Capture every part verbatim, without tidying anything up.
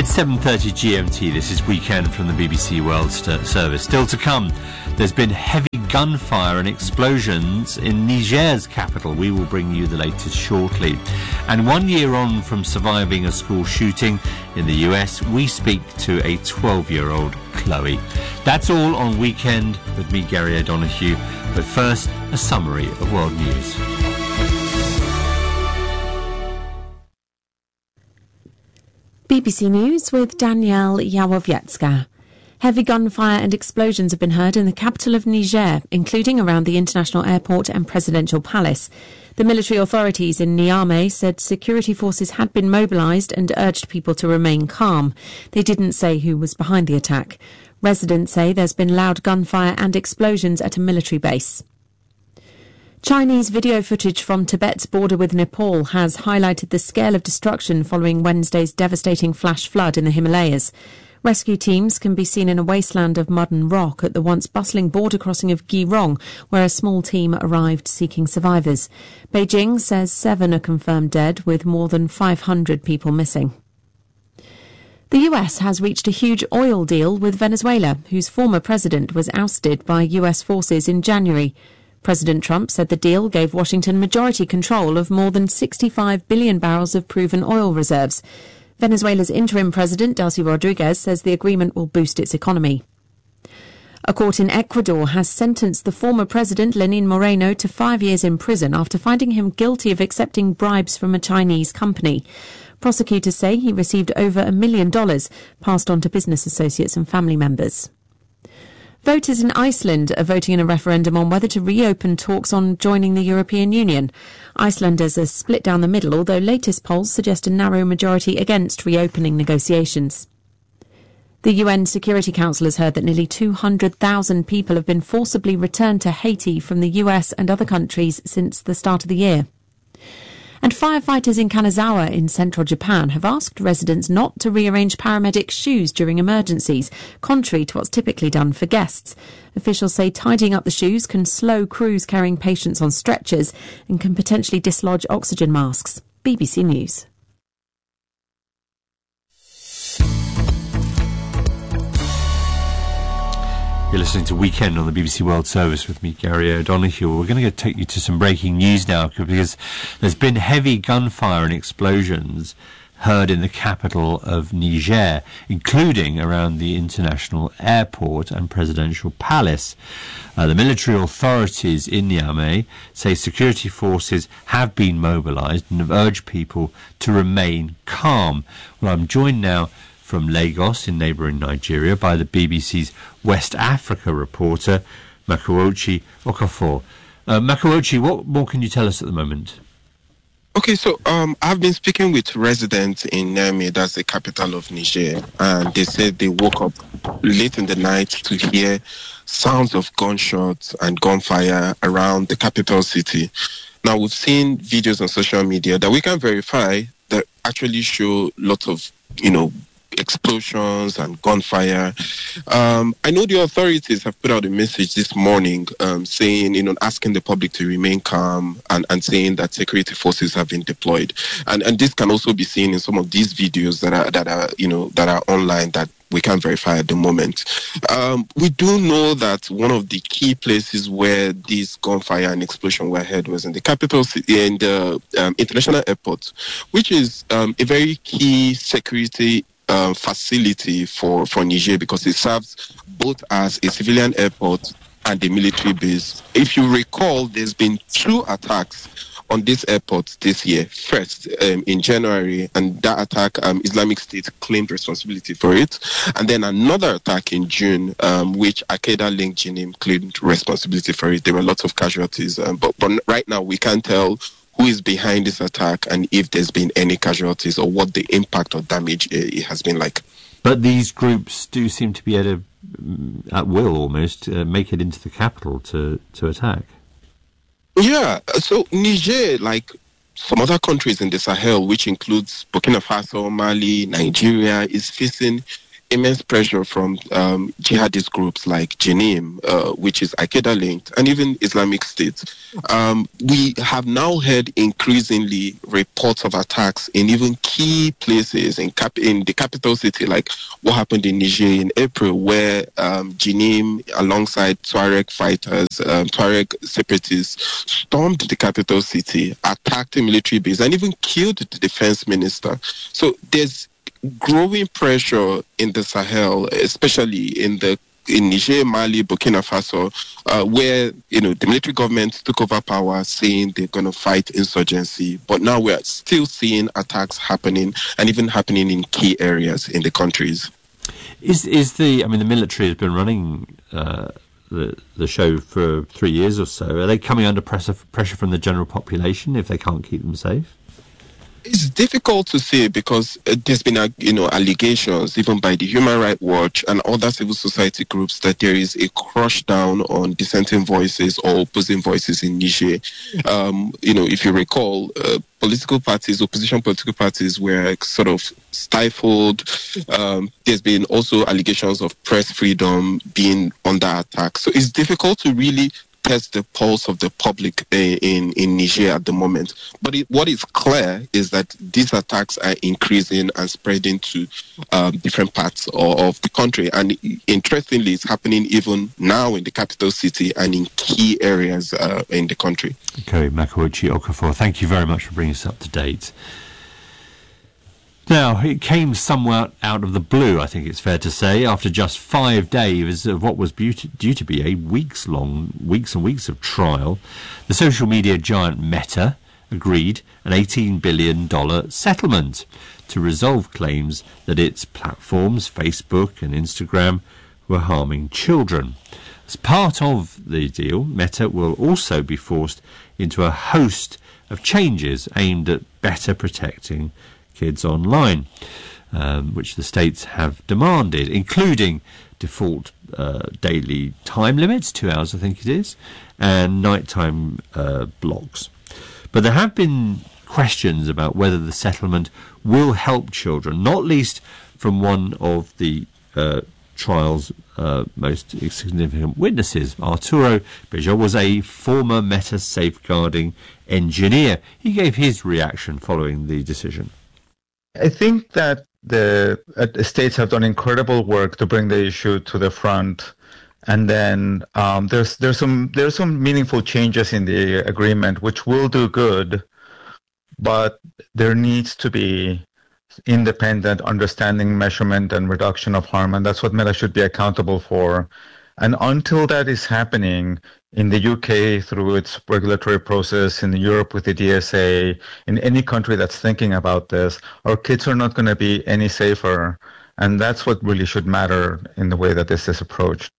It's seven thirty G M T. This is Weekend from the B B C World St- Service. Still to come, there's been heavy gunfire and explosions in Niger's capital. We will bring you the latest shortly. And one year on from surviving a school shooting in the U S, we speak to a twelve-year-old Chloe. That's all on Weekend with me, Gary O'Donoghue. But first, a summary of world news. B B C News with Danielle Yawowiecka. Heavy gunfire and explosions have been heard in the capital of Niger, including around the international airport and presidential palace. The military authorities in Niamey said security forces had been mobilised and urged people to remain calm. They didn't say who was behind the attack. Residents say there's been loud gunfire and explosions at a military base. Chinese video footage from Tibet's border with Nepal has highlighted the scale of destruction following Wednesday's devastating flash flood in the Himalayas. Rescue teams can be seen in a wasteland of mud and rock at the once bustling border crossing of Girong, where a small team arrived seeking survivors. Beijing says seven are confirmed dead, with more than five hundred people missing. The U S has reached a huge oil deal with Venezuela, whose former president was ousted by U S forces in January. President Trump said the deal gave Washington majority control of more than sixty-five billion barrels of proven oil reserves. Venezuela's interim president, Delcy Rodriguez, says the agreement will boost its economy. A court in Ecuador has sentenced the former president, Lenin Moreno, to five years in prison after finding him guilty of accepting bribes from a Chinese company. Prosecutors say he received over a million dollars passed on to business associates and family members. Voters in Iceland are voting in a referendum on whether to reopen talks on joining the European Union. Icelanders are split down the middle, although latest polls suggest a narrow majority against reopening negotiations. The U N Security Council has heard that nearly two hundred thousand people have been forcibly returned to Haiti from the U S and other countries since the start of the year. And firefighters in Kanazawa in central Japan have asked residents not to rearrange paramedic shoes during emergencies, contrary to what's typically done for guests. Officials say tidying up the shoes can slow crews carrying patients on stretchers and can potentially dislodge oxygen masks. B B C News. You're listening to Weekend on the B B C World Service with me, Gary O'Donoghue. We're going to take you to some breaking news now because there's been heavy gunfire and explosions heard in the capital of Niger, including around the international airport and presidential palace. Uh, the military authorities in Niamey say security forces have been mobilised and have urged people to remain calm. Well, I'm joined now from Lagos in neighbouring Nigeria by the B B C's West Africa reporter, Makuochi Okafor. Uh, Makuochi, what more can you tell us at the moment? Okay, so um, I've been speaking with residents in Niamey, that's the capital of Niger, and they said they woke up late in the night to hear sounds of gunshots and gunfire around the capital city. Now, we've seen videos on social media that we can verify that actually show lots of, you know, explosions and gunfire. Um, I know the authorities have put out a message this morning um, saying, you know, asking the public to remain calm and, and saying that security forces have been deployed. And and this can also be seen in some of these videos that are, that are you know, that are online that we can't verify at the moment. Um, we do know that one of the key places where this gunfire and explosion were heard was in the capital city, in the um, international airport, which is um, a very key security Um, facility for, for Niger because it serves both as a civilian airport and a military base. If you recall, there's been two attacks on this airport this year. First, um, in January, and that attack, um, Islamic State claimed responsibility for it. And then another attack in June, um, which Al-Qaeda-linked Jinim claimed responsibility for it. There were lots of casualties. Um, but, but right now, we can't tell who is behind this attack and if there's been any casualties or what the impact or damage it has been like. But these groups do seem to be at a, at will almost, uh, make it into the capital to, to attack. Yeah, so Niger, like some other countries in the Sahel, which includes Burkina Faso, Mali, Nigeria, is facing immense pressure from um, jihadist groups like Jenim, uh, which is Al-Qaeda linked, and even Islamic State. Um, we have now heard increasingly reports of attacks in even key places in, cap- in the capital city, like what happened in Niger in April, where um, Jenim, alongside Tuareg fighters, um, Tuareg separatists, stormed the capital city, attacked a military base, and even killed the defense minister. So there's growing pressure in the Sahel, especially in the in Niger, Mali, Burkina Faso, uh, where you know the military government took over power, saying they're going to fight insurgency. But now we're still seeing attacks happening, and even happening in key areas in the countries. Is is the? I mean, the military has been running uh, the the show for three years or so. Are they coming under pressure pressure from the general population if they can't keep them safe? It's difficult to say because uh, there's been, uh, you know, allegations even by the Human Rights Watch and other civil society groups that there is a crush down on dissenting voices or opposing voices in Niger. Um, you know, if you recall, uh, political parties, opposition political parties were sort of stifled. Um, there's been also allegations of press freedom being under attack. So it's difficult to really test the pulse of the public in, in Niger at the moment. But it, what is clear is that these attacks are increasing and spreading to um, different parts of, of the country. And interestingly, it's happening even now in the capital city and in key areas uh, in the country. Okay, Makochi Okafor, thank you very much for bringing us up to date. Now, it came somewhat out of the blue, I think it's fair to say, after just five days of what was due to be a weeks-long, weeks and weeks of trial. The social media giant Meta agreed an eighteen billion dollars settlement to resolve claims that its platforms, Facebook and Instagram, were harming children. As part of the deal, Meta will also be forced into a host of changes aimed at better protecting kids online, um, which the states have demanded, including default uh, daily time limits, two hours I think it is, and nighttime uh, blocks. But there have been questions about whether the settlement will help children, not least from one of the uh, trial's uh, most significant witnesses. Arturo Beja was a former Meta safeguarding engineer. He gave his reaction following the decision. I think that the, uh, the states have done incredible work to bring the issue to the front, and then um, there's there's some there's some meaningful changes in the agreement which will do good, but there needs to be independent understanding, measurement, and reduction of harm, and that's what Meta should be accountable for. And until that is happening, in the U K through its regulatory process, in Europe with the D S A, in any country that's thinking about this, our kids are not going to be any safer. And that's what really should matter in the way that this is approached.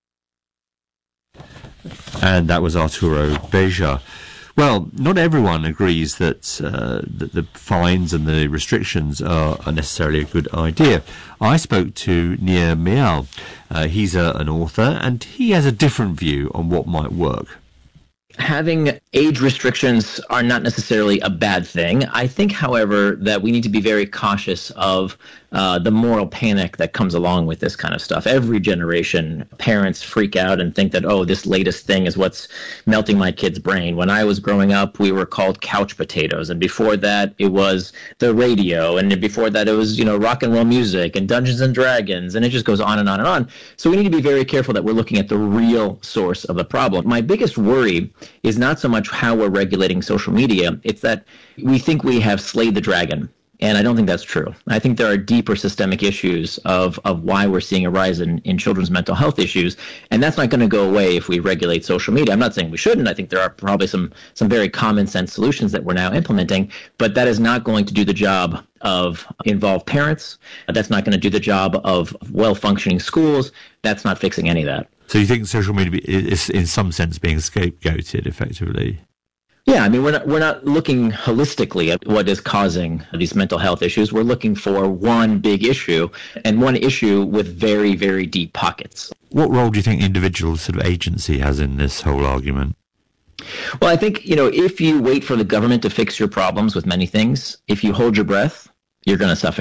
And that was Arturo Beja. Well, not everyone agrees that, uh, that the fines and the restrictions are, are necessarily a good idea. I spoke to Nir Mial. Uh, he's a, an author, and he has a different view on what might work. Having age restrictions are not necessarily a bad thing. I think, however, that we need to be very cautious of uh, the moral panic that comes along with this kind of stuff. Every generation, parents freak out and think that, oh, this latest thing is what's melting my kid's brain. When I was growing up, we were called couch potatoes. And before that, it was the radio. And before that, it was, you know, rock and roll music and Dungeons and Dragons. And it just goes on and on and on. So we need to be very careful that we're looking at the real source of the problem. My biggest worry is not so much how we're regulating social media. It's that we think we have slayed the dragon. And I don't think that's true. I think there are deeper systemic issues of, of why we're seeing a rise in, in children's mental health issues. And that's not going to go away if we regulate social media. I'm not saying we shouldn't. I think there are probably some, some very common sense solutions that we're now implementing. But that is not going to do the job of involved parents. That's not going to do the job of well-functioning schools. That's not fixing any of that. So you think social media is, in some sense, being scapegoated effectively? Yeah, I mean, we're not, we're not looking holistically at what is causing these mental health issues. We're looking for one big issue and one issue with very, very deep pockets. What role do you think individual sort of agency has in this whole argument? Well, I think, you know, if you wait for the government to fix your problems with many things, if you hold your breath, you're going to suffocate.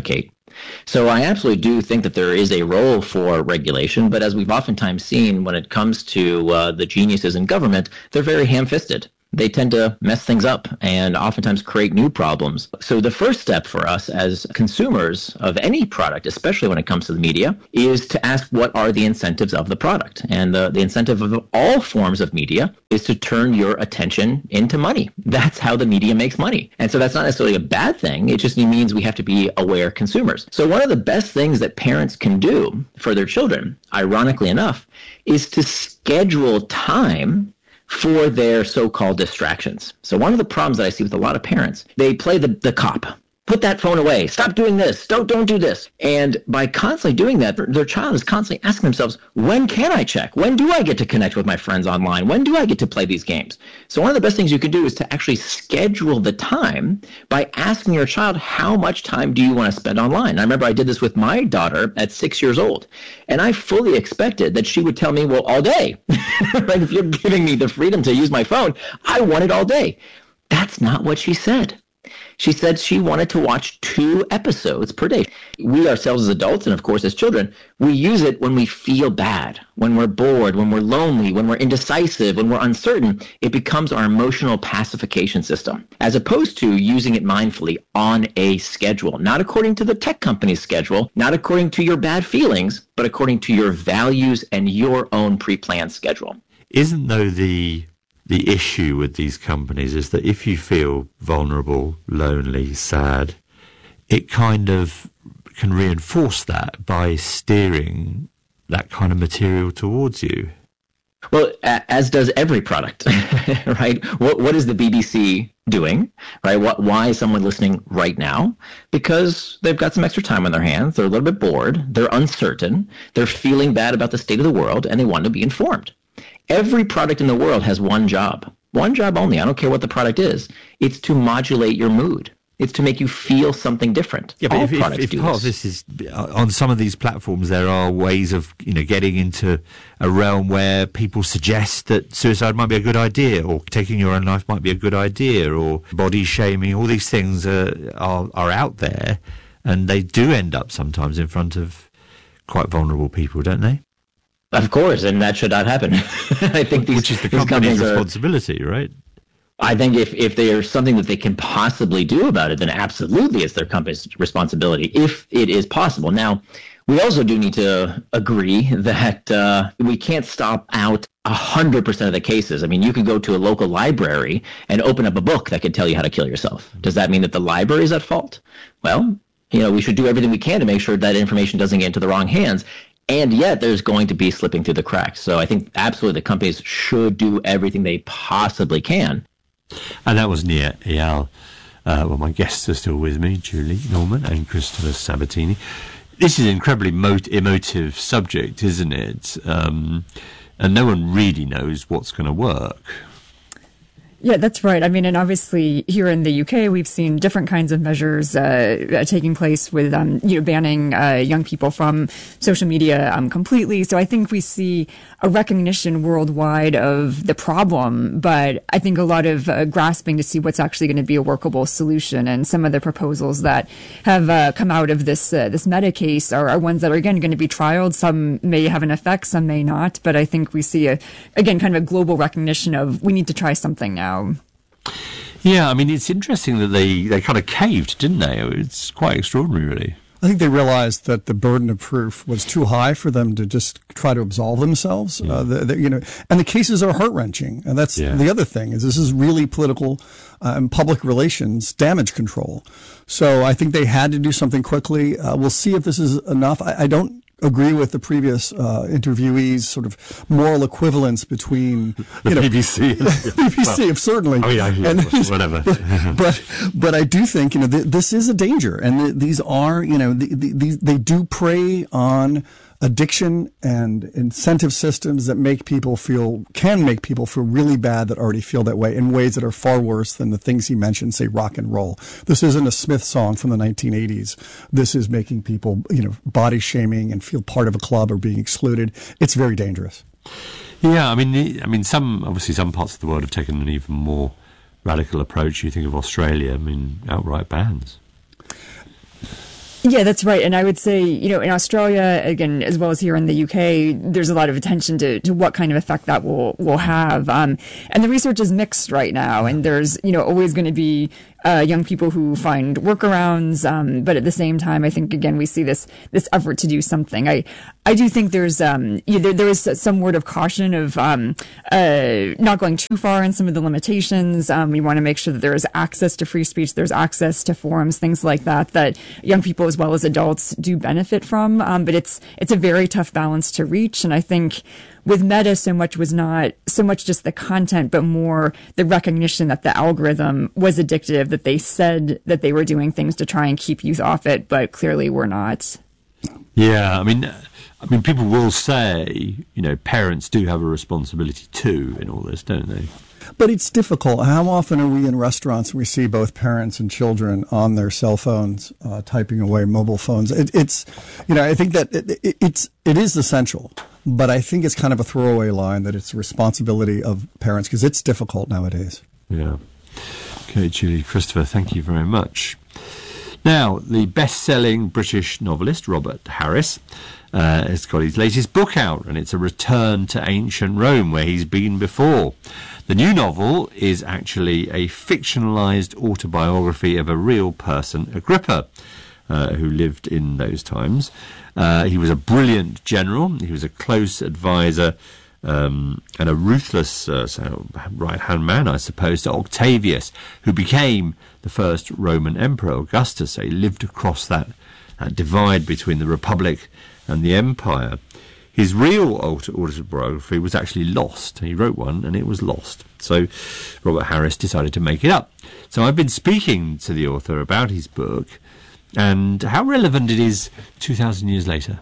So I absolutely do think that there is a role for regulation, but as we've oftentimes seen when it comes to uh, the geniuses in government, they're very ham-fisted. They tend to mess things up and oftentimes create new problems. So the first step for us as consumers of any product, especially when it comes to the media, is to ask what are the incentives of the product. And the, the incentive of all forms of media is to turn your attention into money. That's how the media makes money. And so that's not necessarily a bad thing. It just means we have to be aware consumers. So one of the best things that parents can do for their children, ironically enough, is to schedule time for their so-called distractions. So one of the problems that I see with a lot of parents, they play the, the cop. Put that phone away. Stop doing this. Don't don't do this. And by constantly doing that, their, their child is constantly asking themselves, when can I check? When do I get to connect with my friends online? When do I get to play these games? So one of the best things you can do is to actually schedule the time by asking your child, how much time do you want to spend online? I remember I did this with my daughter at six years old, and I fully expected that she would tell me, well, all day. Right? If you're giving me the freedom to use my phone, I want it all day. That's not what she said. She said she wanted to watch two episodes per day. We ourselves as adults, and of course as children, we use it when we feel bad, when we're bored, when we're lonely, when we're indecisive, when we're uncertain. It becomes our emotional pacification system, as opposed to using it mindfully on a schedule, not according to the tech company's schedule, not according to your bad feelings, but according to your values and your own pre-planned schedule. Isn't, though, the the issue with these companies is that if you feel vulnerable, lonely, sad, it kind of can reinforce that by steering that kind of material towards you? Well, as does every product, right? What What is the B B C doing, right? What, why is someone listening right now? Because they've got some extra time on their hands. They're a little bit bored. They're uncertain. They're feeling bad about the state of the world, and they want to be informed. Every product in the world has one job, one job only. I don't care what the product is. It's to modulate your mood. It's to make you feel something different. Yeah, but All if, if, products if do part this. of this is on some of these platforms, there are ways of you know getting into a realm where people suggest that suicide might be a good idea, or taking your own life might be a good idea, or body shaming. All these things are are, are out there, and they do end up sometimes in front of quite vulnerable people, don't they? Of course, and that should not happen. I think these, Which is the these company's companies are, responsibility, right? I think if, if there's something that they can possibly do about it, then absolutely it's their company's responsibility, if it is possible. Now, we also do need to agree that uh, we can't stop out one hundred percent of the cases. I mean, you can go to a local library and open up a book that could tell you how to kill yourself. Does that mean that the library is at fault? Well, you know, we should do everything we can to make sure that information doesn't get into the wrong hands. And yet there's going to be slipping through the cracks. So I think absolutely the companies should do everything they possibly can. And that was Nia Eyal. Uh, well, my guests are still with me, Julie Norman and Christopher Sabatini. This is an incredibly mo- emotive subject, isn't it? Um, and no one really knows what's going to work. Yeah, that's right. I mean, and obviously here in the U K, we've seen different kinds of measures uh, taking place with, um, you know, banning uh, young people from social media um, completely. So I think we see a recognition worldwide of the problem, but I think a lot of uh, grasping to see what's actually going to be a workable solution. And some of the proposals that have uh, come out of this uh, this Meta case are, are ones that are, again, going to be trialed. Some may have an effect, some may not. But I think we see, a, again, kind of a global recognition of we need to try something now. Yeah, I mean, it's interesting that they, they kind of caved, didn't they? It's quite extraordinary, really. I think they realized that the burden of proof was too high for them to just try to absolve themselves. Yeah. Uh, the, the, you know, and the cases are heart-wrenching. And that's yeah. the other thing is this is really political uh, and public relations damage control. So I think they had to do something quickly. Uh, we'll see if this is enough. I, I don't agree with the previous uh, interviewees' sort of moral equivalence between the you know, B B C, B B C, well, certainly. Oh yeah, yeah and, whatever. but but I do think you know th- this is a danger, and th- these are you know th- th- these they do prey on addiction and incentive systems that make people feel, can make people feel really bad that already feel that way in ways that are far worse than the things he mentioned, say rock and roll. This isn't a Smith song from the nineteen eighties. This is making people, you know, body shaming and feel part of a club or being excluded. It's very dangerous. Yeah, I mean, I mean, some, obviously some parts of the world have taken an even more radical approach. You think of Australia, I mean, outright bans. Yeah, that's right. And I would say, you know, in Australia, again, as well as here in the U K, there's a lot of attention to, to what kind of effect that will, will have. Um, and the research is mixed right now. And there's, you know, always going to be uh, young people who find workarounds. Um, but at the same time, I think, again, we see this, this effort to do something. I, I do think there's, um, you know, there, there is some word of caution of, um, uh, not going too far in some of the limitations. Um, we want to make sure that there is access to free speech. There's access to forums, things like that, that young people as well as adults do benefit from. Um, but it's, it's a very tough balance to reach. And I think with Meta, so much was not so much just the content, but more the recognition that the algorithm was addictive, that they said that they were doing things to try and keep youth off it, but clearly were not. Yeah, I mean, I mean, people will say, you know, parents do have a responsibility too in all this, don't they? But it's difficult. How often are we in restaurants and we see both parents and children on their cell phones, uh, typing away, mobile phones? It, it's, you know, I think that it, it, it's, it is essential, but I think it's kind of a throwaway line that it's the responsibility of parents because it's difficult nowadays. Yeah. Okay, Julie, Christopher, thank you very much. Now, the best-selling British novelist Robert Harris uh, has got his latest book out, and it's a return to ancient Rome, where he's been before. The new novel is actually a fictionalized autobiography of a real person, Agrippa, uh, who lived in those times. Uh, he was a brilliant general. He was a close advisor um, and a ruthless uh, so right-hand man, I suppose, to Octavius, who became the first Roman emperor, Augustus. So he lived across that, that divide between the Republic and the Empire. His real autobiography was actually lost. He wrote one and it was lost. So Robert Harris decided to make it up. So I've been speaking to the author about his book and how relevant it is two thousand years later.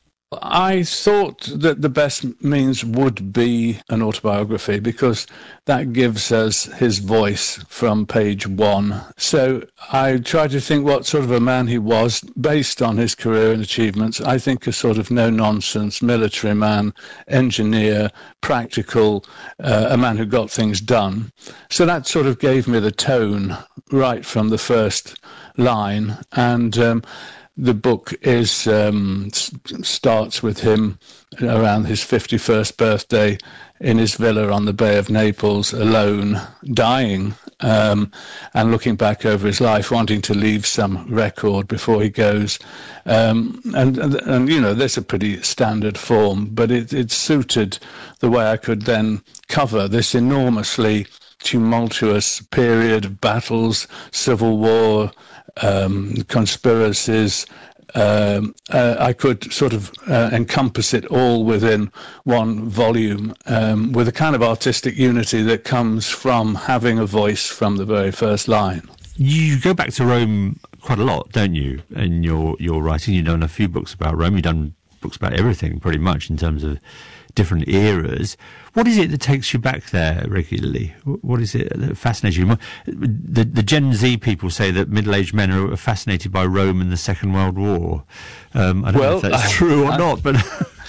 I thought that the best means would be an autobiography because that gives us his voice from page one. So I tried to think what sort of a man he was based on his career and achievements. I think a sort of no-nonsense military man, engineer, practical, uh, a man who got things done. So that sort of gave me the tone right from the first line. And um, the book is um, starts with him around his fifty-first birthday in his villa on the Bay of Naples, alone, dying, um, and looking back over his life, wanting to leave some record before he goes. Um, and, and, and, you know, there's a pretty standard form, but it, it suited the way I could then cover this enormously tumultuous period of battles, civil war, um, conspiracies. Um, uh, I could sort of uh, encompass it all within one volume um, with a kind of artistic unity that comes from having a voice from the very first line. You go back to Rome quite a lot, don't you, in your, your writing? You've done a few books about Rome. You've done books about everything, pretty much, in terms of different eras. What is it that takes you back there regularly? What is it that fascinates you? The, the Gen Z people say that middle-aged men are fascinated by Rome and the Second World War. Um, I don't well, know if that's I, true or I, not, but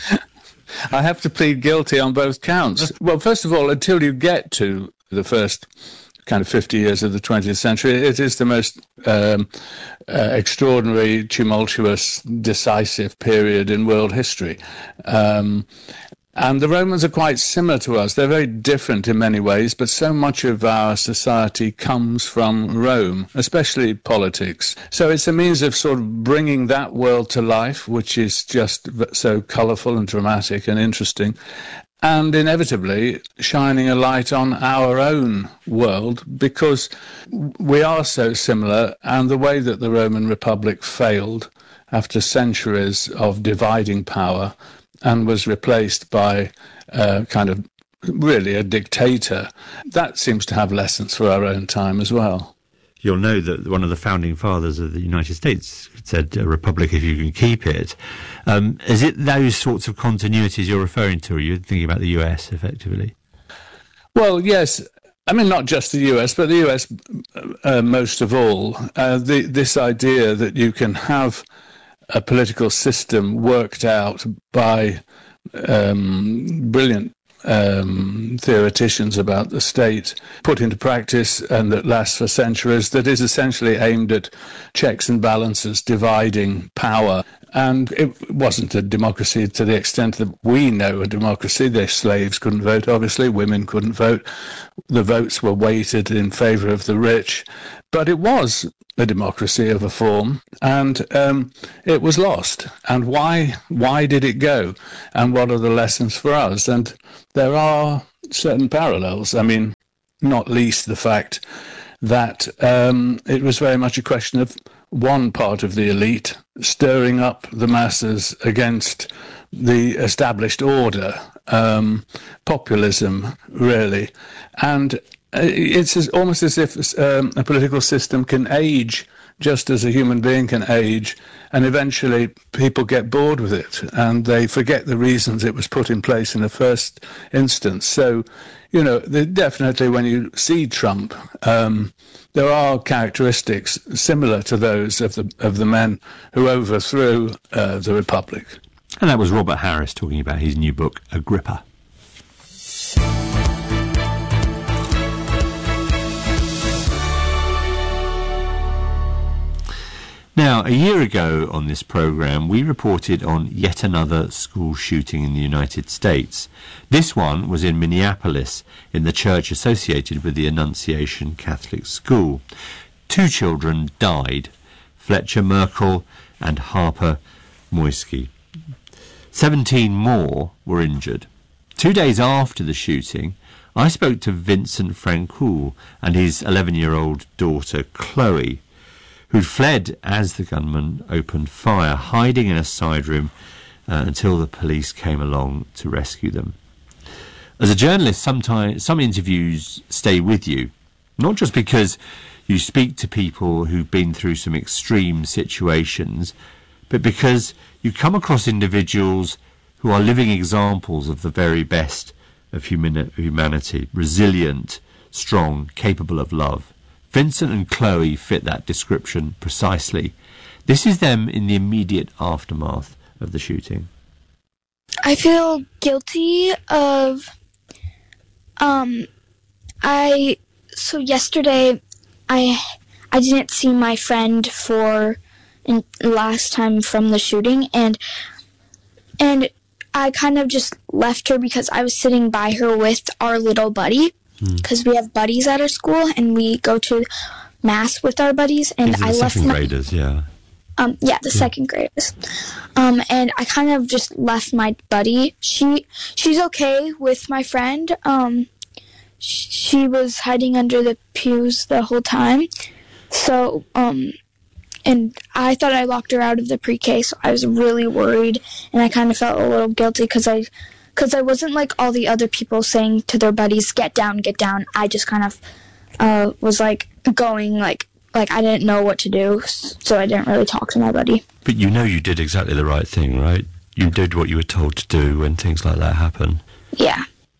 I have to plead guilty on both counts. Well, first of all, until you get to the first kind of fifty years of the twentieth century, it is the most um, uh, extraordinary, tumultuous, decisive period in world history. Um, and the Romans are quite similar to us. They're very different in many ways, but so much of our society comes from Rome, especially politics. So it's a means of sort of bringing that world to life, which is just so colourful and dramatic and interesting, and inevitably shining a light on our own world because we are so similar, and the way that the Roman Republic failed after centuries of dividing power and was replaced by uh, kind of really a dictator, that seems to have lessons for our own time as well. You'll know that one of the founding fathers of the United States said, a republic if you can keep it. Um, is it those sorts of continuities you're referring to, or are you thinking about the U S effectively? Well, yes. I mean, not just the U S, but the U S uh, most of all. Uh, the, this idea that you can have a political system worked out by um, brilliant um, theoreticians about the state put into practice and that lasts for centuries, that is essentially aimed at checks and balances, dividing power. And it wasn't a democracy to the extent that we know a democracy. The slaves couldn't vote, obviously. Women couldn't vote. The votes were weighted in favour of the rich. But it was a democracy of a form, and um, it was lost. And why? Why did it go? And what are the lessons for us? And there are certain parallels. I mean, not least the fact that um, it was very much a question of one part of the elite stirring up the masses against the established order, um, populism, really. And it's as, almost as if um, a political system can age just as a human being can age, and eventually people get bored with it and they forget the reasons it was put in place in the first instance. So, you know, definitely when you see Trump, um, there are characteristics similar to those of the of the men who overthrew uh, the Republic. And that was Robert Harris talking about his new book, Agrippa. Now, a year ago on this programme, we reported on yet another school shooting in the United States. This one was in Minneapolis, in the church associated with the Annunciation Catholic School. Two children died, Fletcher Merkel and Harper Moisky. Seventeen more were injured. Two days after the shooting, I spoke to Vincent Francoul and his eleven-year-old daughter, Chloe, who'd fled as the gunman opened fire, hiding in a side room uh, until the police came along to rescue them. As a journalist, sometimes some interviews stay with you, not just because you speak to people who've been through some extreme situations, but because you come across individuals who are living examples of the very best of human- humanity, resilient, strong, capable of love. Vincent and Chloe fit that description precisely. This is them in the immediate aftermath of the shooting. I feel guilty of, um, I, so yesterday I, I didn't see my friend for in, last time from the shooting, and, and I kind of just left her because I was sitting by her with our little buddy. Because we have buddies at our school, and we go to mass with our buddies. And These are I the left second my graders, yeah. um yeah the yeah. second graders. Um, and I kind of just left my buddy. She she's okay with my friend. Um, sh- she was hiding under the pews the whole time. So um, and I thought I locked her out of the pre-K, so I was really worried, and I kind of felt a little guilty because I. Because I wasn't like all the other people saying to their buddies, get down, get down. I just kind of uh, was like going like like I didn't know what to do, so I didn't really talk to my buddy. But you know you did exactly the right thing, right? You did what you were told to do when things like that happen. Yeah.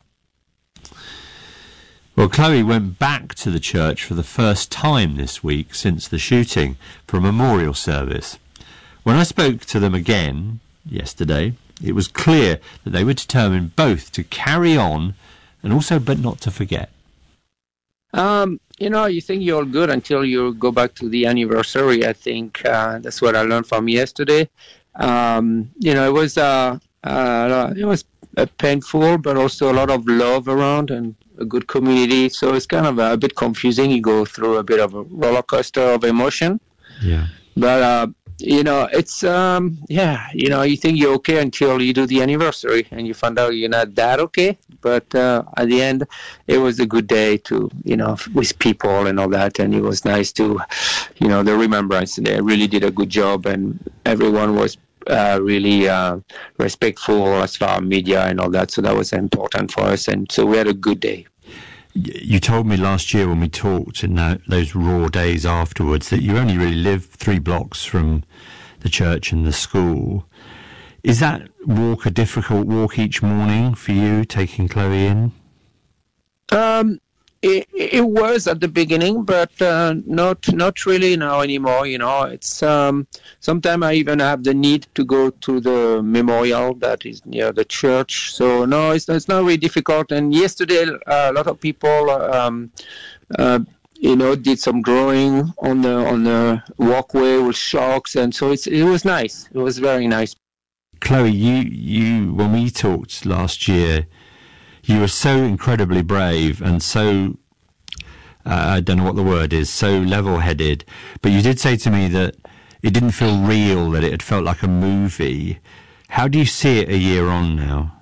Well, Chloe went back to the church for the first time this week since the shooting for a memorial service. When I spoke to them again yesterday, it was clear that they were determined both to carry on and also but not to forget. Um, you know, you think you're good until you go back to the anniversary. I think uh, that's what I learned from yesterday. Um, you know, it was uh, uh, it was uh, painful, but also a lot of love around and a good community. So it's kind of a, a bit confusing. You go through a bit of a roller coaster of emotion. Yeah. But uh, you know, it's, um, yeah, you know, you think you're okay until you do the anniversary and you find out you're not that okay. But uh, at the end, it was a good day to, you know, with people and all that. And it was nice to, you know, the remembrance. They really did a good job, and everyone was uh, really uh, respectful as far as media and all that. So that was important for us. And so we had a good day. You told me last year when we talked in that, those raw days afterwards that you only really live three blocks from the church and the school. Is that walk a difficult walk each morning for you, taking Chloe in? Um, it, it was at the beginning, but uh, not not really now anymore. You know, it's um, sometimes I even have the need to go to the memorial that is near the church. So no, it's it's not really difficult. And yesterday, uh, a lot of people, um, uh, you know, did some drawing on the on the walkway with sharks, and so it's it was nice. It was very nice. Chloe, you you when we talked last year, you were so incredibly brave and so, uh, I don't know what the word is, so level-headed. But you did say to me that it didn't feel real, that it had felt like a movie. How do you see it a year on now?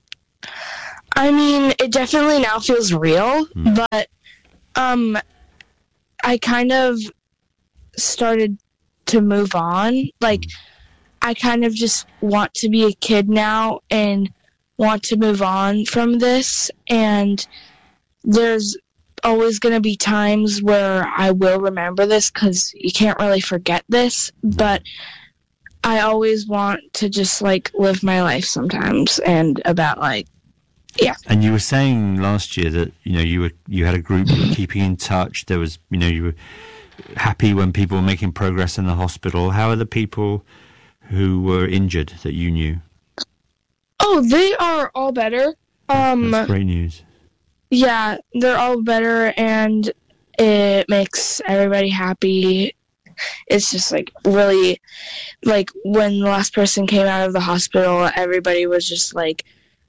I mean, it definitely now feels real, mm. but um, I kind of started to move on. Like, mm. I kind of just want to be a kid now and want to move on from this, and there's always going to be times where I will remember this because you can't really forget this, but I always want to just like live my life sometimes, and about like yeah. And you were saying last year that you know you were you had a group you were keeping in touch. There was you know you were happy when people were making progress in the hospital. How are the people who were injured that you knew? Oh, they are all better. Um, That's great news. Yeah, they're all better, and it makes everybody happy. It's just, like, really, like, when the last person came out of the hospital, everybody was just, like,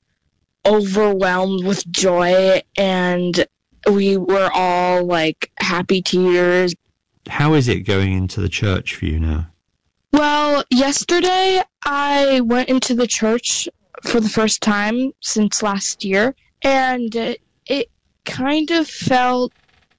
overwhelmed with joy, and we were all, like, happy tears. How is it going into the church for you now? Well, yesterday I went into the church for the first time since last year, and it, it kind of felt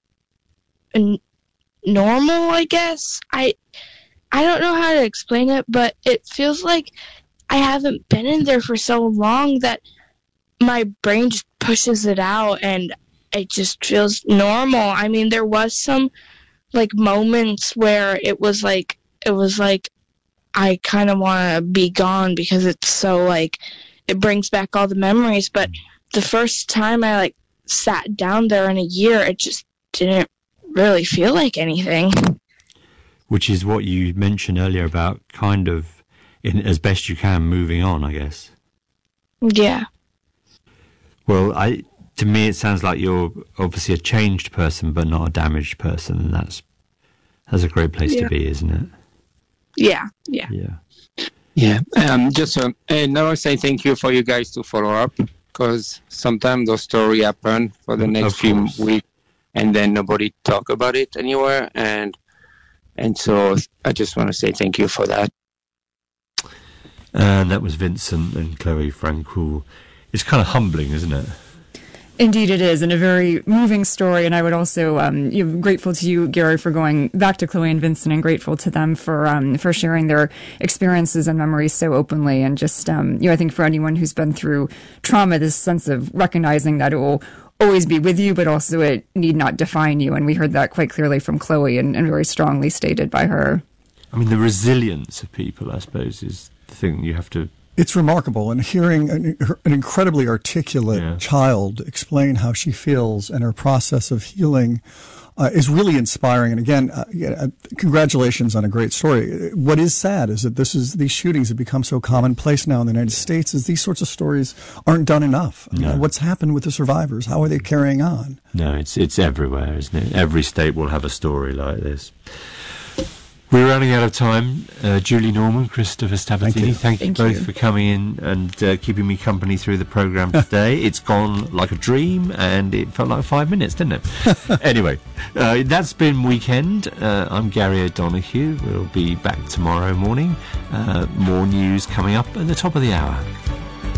n- normal, I guess. I I don't know how to explain it, but it feels like I haven't been in there for so long that my brain just pushes it out, and it just feels normal. I mean, there was some like moments where it was like it was like I kind of want to be gone because it's so like it brings back all the memories. But the first time I like sat down there in a year, it just didn't really feel like anything. Which is what you mentioned earlier about kind of, in as best you can, moving on, I guess. Yeah. Well, I to me it sounds like you're obviously a changed person, but not a damaged person, and that's that's a great place yeah. to be, isn't it? Yeah, yeah. Yeah. Yeah. Um, just uh, and now I say thank you for you guys to follow up, because sometimes those stories happen for the next few weeks, and then nobody talk about it anywhere, and and so I just want to say thank you for that. And that was Vincent and Chloe Francoul. It's kind of humbling, isn't it? Indeed it is, and a very moving story. And I would also, um, you know, grateful to you, Gary, for going back to Chloe and Vincent, and grateful to them for, um, for sharing their experiences and memories so openly. And just, um, you know, I think for anyone who's been through trauma, this sense of recognizing that it will always be with you, but also it need not define you. And we heard that quite clearly from Chloe, and, and very strongly stated by her. I mean, the resilience of people, I suppose, is the thing you have to... It's remarkable, and hearing an, an incredibly articulate yeah. child explain how she feels and her process of healing uh, is really inspiring. And again, uh, yeah, congratulations on a great story. What is sad is that this is these shootings have become so commonplace now in the United States. Is these sorts of stories aren't done enough. No. I mean, what's happened with the survivors? How are they carrying on? No, it's it's everywhere, isn't it? Every state will have a story like this. We're running out of time. Uh, Julie Norman, Christopher Stabatini, thank you, thank you thank both you. for coming in and uh, keeping me company through the programme today. It's gone like a dream, and it felt like five minutes, didn't it? Anyway, uh, that's been Weekend. Uh, I'm Gary O'Donoghue. We'll be back tomorrow morning. Uh, more news coming up at the top of the hour.